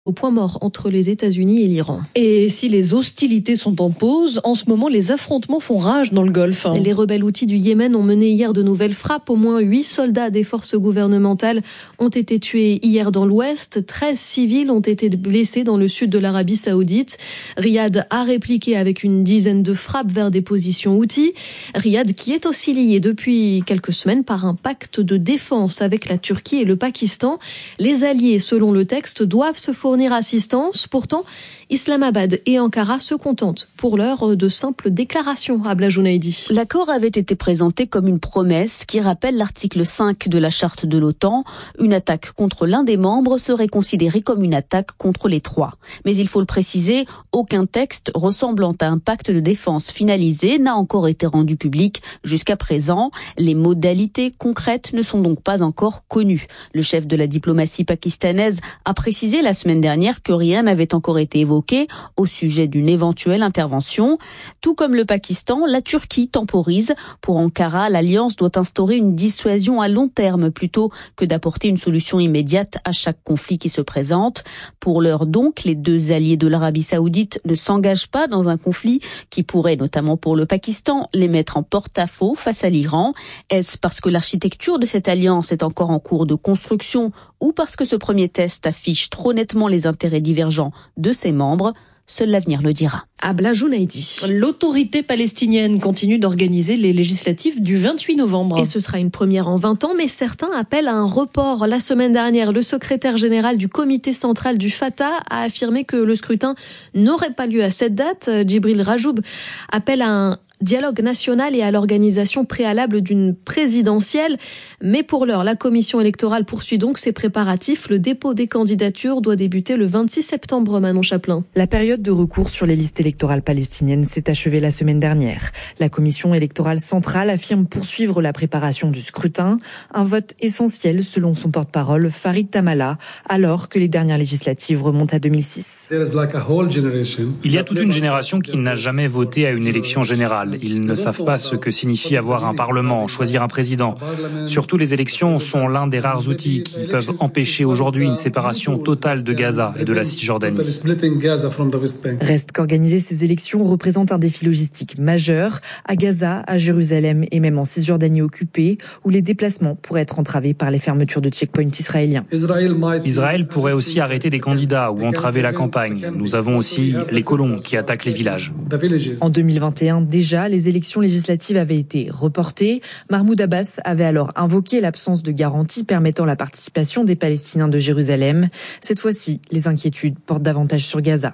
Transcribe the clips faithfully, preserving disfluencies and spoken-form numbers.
au point mort entre les États-Unis et l'Iran. Et si les hostilités sont en pause, en ce moment, les affrontements font rage dans le Golfe. Les rebelles houthis du Yémen ont mené hier de nouvelles frappes. Au moins huit soldats des forces gouvernementales ont été tués hier dans l'ouest. treize civils ont été blessés dans le sud de l'Arabie Saoudite. Riyad a répliqué avec une dizaine de frappes vers des positions houthis. Riyad qui est aussi lié depuis quelques semaines par un pacte de défense avec la Turquie et le Pakistan. Les alliés, selon le texte, doivent se fournir assistance. Pourtant, Islamabad et Ankara se contentent pour l'heure de simples déclarations à Blajounaïdi. L'accord avait été présenté comme une promesse qui rappelle l'article cinq de la charte de l'OTAN. Une attaque contre l'un des membres serait considérée comme une attaque contre les trois. Mais il faut le préciser, aucun texte ressemblant à un pacte de défense finalisé n'a encore été rendu public jusqu'à présent. Les modalités concrètes ne sont donc pas encore connues. Le chef de la diplomatie pakistanaise a précisé la semaine dernière que rien n'avait encore été évoqué au sujet d'une éventuelle intervention. Tout comme le Pakistan, la Turquie temporise. Pour Ankara, l'Alliance doit instaurer une dissuasion à long terme plutôt que d'apporter une solution immédiate à chaque conflit qui se présente. Pour l'heure donc, les deux alliés de l'Arabie Saoudite ne s'engagent pas dans un conflit qui pourrait, notamment pour le Pakistan, les mettre en porte-à-faux face à l'Iran. Est-ce parce que l'architecture de cette alliance est encore en cours de construction ou parce que ce premier test affiche trop nettement les intérêts divergents de ses membres? Seul l'avenir le dira. À Blajounaïdi. L'autorité palestinienne continue d'organiser les législatives du vingt-huit novembre. Et ce sera une première en vingt ans, mais certains appellent à un report. La semaine dernière, le secrétaire général du comité central du Fatah a affirmé que le scrutin n'aurait pas lieu à cette date. Djibril Rajoub appelle à un dialogue national et à l'organisation préalable d'une présidentielle. Mais pour l'heure, la commission électorale poursuit donc ses préparatifs. Le dépôt des candidatures doit débuter le vingt-six septembre, Manon Chaplin. La période de recours sur les listes électorales palestiniennes s'est achevée la semaine dernière. La commission électorale centrale affirme poursuivre la préparation du scrutin. Un vote essentiel selon son porte-parole, Farid Tamala, alors que les dernières législatives remontent à deux mille six. Il y a toute une génération qui n'a jamais voté à une élection générale. Ils ne savent pas ce que signifie avoir un parlement, choisir un président. Surtout, les élections sont l'un des rares outils qui peuvent empêcher aujourd'hui une séparation totale de Gaza et de la Cisjordanie. Reste qu'organiser ces élections représente un défi logistique majeur à Gaza, à Jérusalem et même en Cisjordanie occupée, où les déplacements pourraient être entravés par les fermetures de checkpoints israéliens. Israël pourrait aussi arrêter des candidats ou entraver la campagne. Nous avons aussi les colons qui attaquent les villages. En deux mille vingt et un, déjà, les élections législatives avaient été reportées. Mahmoud Abbas avait alors invoqué l'absence de garantie permettant la participation des Palestiniens de Jérusalem. Cette fois-ci, les inquiétudes portent davantage sur Gaza.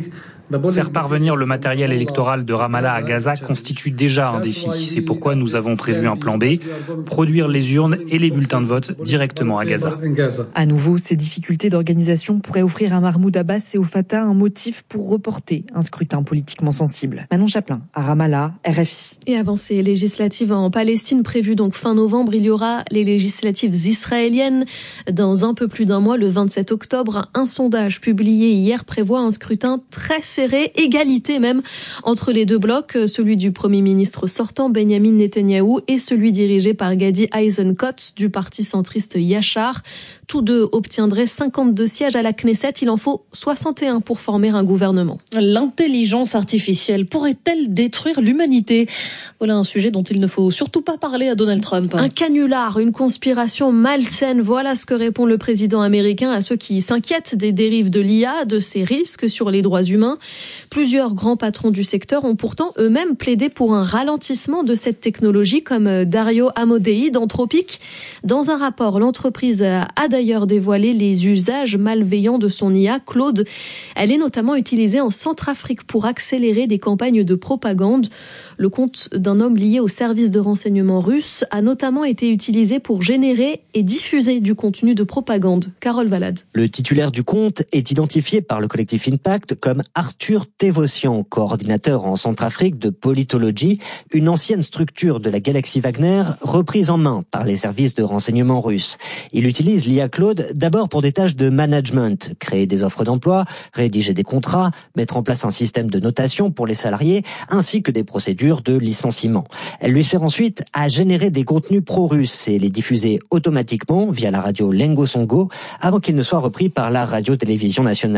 Faire parvenir le matériel électoral de Ramallah à Gaza constitue déjà un défi. C'est pourquoi nous avons prévu un plan B, produire les urnes et les bulletins de vote directement à Gaza. À nouveau, ces difficultés d'organisation pourraient offrir à Mahmoud Abbas et au Fatah un motif pour reporter un scrutin politiquement sensible. Manon Chaplin, à Ramallah, R F I. Et avant ces législatives en Palestine prévues donc fin novembre, il y aura les législatives israéliennes dans un peu plus d'un mois, le vingt-sept octobre. Un sondage publié hier prévoit un scrutin très serré, égalité même entre les deux blocs, celui du Premier ministre sortant Benyamin Netanyahou et celui dirigé par Gadi Eisenkot du parti centriste Yachar. Tous deux obtiendraient cinquante-deux sièges à la Knesset. Il en faut soixante et un pour former un gouvernement. L'intelligence artificielle pourrait-elle détruire l'humanité? Voilà un sujet dont il ne faut surtout pas parler à Donald Trump. Un canular, une conspiration malsaine. Voilà ce que répond le président américain à ceux qui s'inquiètent des dérives de l'I A, de ses risques sur les droits humains. Plusieurs grands patrons du secteur ont pourtant eux-mêmes plaidé pour un ralentissement de cette technologie, comme Dario Amodei d'Anthropic. Dans un rapport, l'entreprise a d'ailleurs dévoilé les usages malveillants de son I A, Claude. Elle est notamment utilisée en Centrafrique pour accélérer des campagnes de propagande. Le compte d'un homme lié au service de renseignement russe a notamment été utilisé pour générer et diffuser du contenu de propagande. Carole Valade. Le titulaire du compte est identifié par le collectif Impact comme Arthur Tevosian, coordinateur en Centrafrique de Politology, une ancienne structure de la galaxie Wagner reprise en main par les services de renseignement russes. Il utilise l'I A Claude d'abord pour des tâches de management, créer des offres d'emploi, rédiger des contrats, mettre en place un système de notation pour les salariés, ainsi que des procédures mesure de licenciement. Elle lui sert ensuite à générer des contenus pro-russes et les diffuser automatiquement via la radio Lengo Songo avant qu'ils ne soient repris par la radio-télévision nationale.